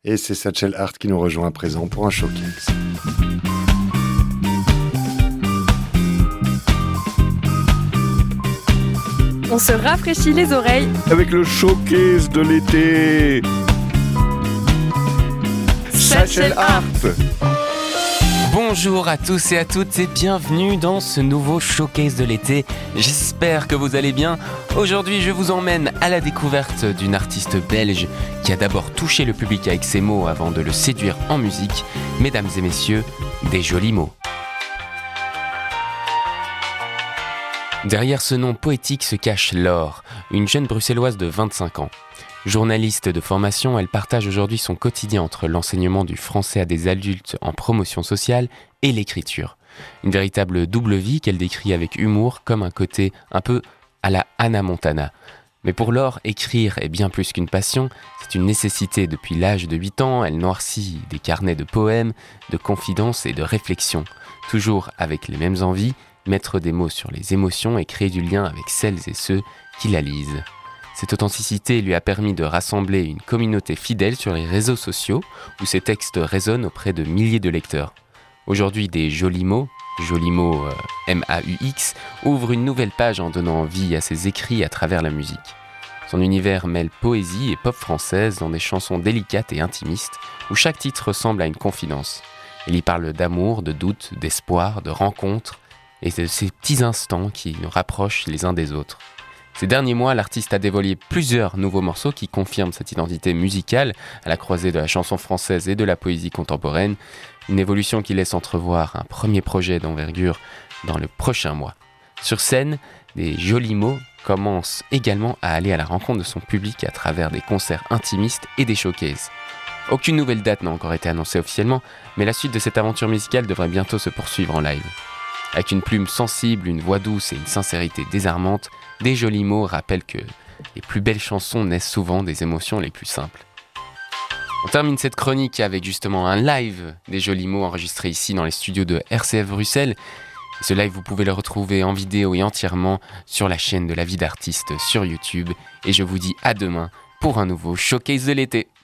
Et c'est Satchel Hart qui nous rejoint à présent pour un showcase. On se rafraîchit les oreilles avec le showcase de l'été. Satchel Hart. Bonjour à tous et à toutes et bienvenue dans ce nouveau showcase de l'été. J'espère que vous allez bien. Aujourd'hui, je vous emmène à la découverte d'une artiste belge qui a d'abord touché le public avec ses mots avant de le séduire en musique. Mesdames et messieurs, des jolis mots. Derrière ce nom poétique se cache Laure, une jeune bruxelloise de 25 ans. Journaliste de formation, elle partage aujourd'hui son quotidien entre l'enseignement du français à des adultes en promotion sociale et l'écriture. Une véritable double vie qu'elle décrit avec humour comme un côté un peu à la Hannah Montana. Mais pour Laure, écrire est bien plus qu'une passion, c'est une nécessité. Depuis l'âge de 8 ans, elle noircit des carnets de poèmes, de confidences et de réflexions. Toujours avec les mêmes envies, mettre des mots sur les émotions et créer du lien avec celles et ceux qui la lisent. Cette authenticité lui a permis de rassembler une communauté fidèle sur les réseaux sociaux où ses textes résonnent auprès de milliers de lecteurs. Aujourd'hui, des jolis mots M-A-U-X, ouvrent une nouvelle page en donnant vie à ses écrits à travers la musique. Son univers mêle poésie et pop française dans des chansons délicates et intimistes où chaque titre ressemble à une confidence. Il y parle d'amour, de doute, d'espoir, de rencontres et de ces petits instants qui nous rapprochent les uns des autres. Ces derniers mois, l'artiste a dévoilé plusieurs nouveaux morceaux qui confirment cette identité musicale à la croisée de la chanson française et de la poésie contemporaine, une évolution qui laisse entrevoir un premier projet d'envergure dans le prochain mois. Sur scène, des jolis mots commencent également à aller à la rencontre de son public à travers des concerts intimistes et des showcases. Aucune nouvelle date n'a encore été annoncée officiellement, mais la suite de cette aventure musicale devrait bientôt se poursuivre en live. Avec une plume sensible, une voix douce et une sincérité désarmante, des jolis mots rappellent que les plus belles chansons naissent souvent des émotions les plus simples. On termine cette chronique avec justement un live des jolis mots enregistré ici dans les studios de RCF Bruxelles. Et ce live, vous pouvez le retrouver en vidéo et entièrement sur la chaîne de La Vie d'Artiste sur YouTube. Et je vous dis à demain pour un nouveau showcase de l'été.